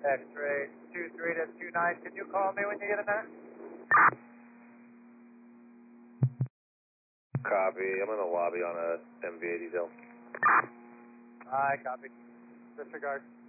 X-ray 23 to 29, can you call me when you get a minute? Copy. I'm in the lobby on a MV-80 deal. Aye, copy. Disregard.